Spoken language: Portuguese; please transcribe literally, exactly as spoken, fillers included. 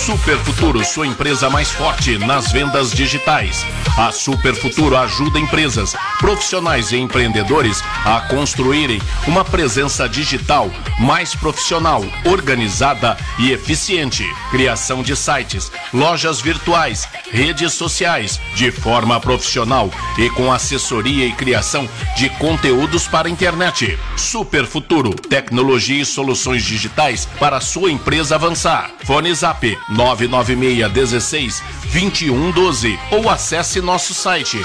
Super Futuro, sua empresa mais forte nas vendas digitais. A Super Futuro ajuda empresas, profissionais e empreendedores a construírem uma presença digital mais profissional, organizada e eficiente. Criação de sites, lojas virtuais, redes sociais, de forma profissional e com assessoria e criação de conteúdos para a internet. Super Futuro, tecnologia e soluções digitais para a sua empresa avançar. Fone Zap nove nove seis um seis, dois um um doze ou acesse nosso site